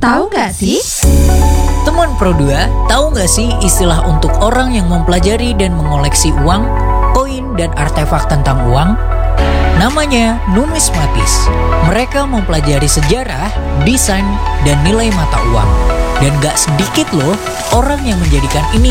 Tahu nggak sih? Teman Pro2, tahu nggak sih istilah untuk orang yang mempelajari dan mengoleksi uang, koin, dan artefak tentang uang? Namanya numismatis. Mereka mempelajari sejarah, desain, dan nilai mata uang. Dan gak sedikit loh orang yang menjadikan ini